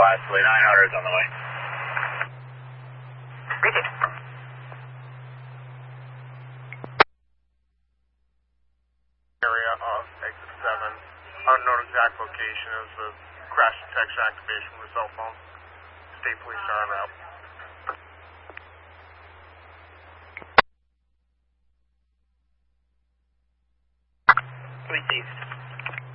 Wesley, 900 is on the way. Repeat. Area of exit 7. Unknown exact location is the crash detection activation with cell phone. State police are en route. Police East.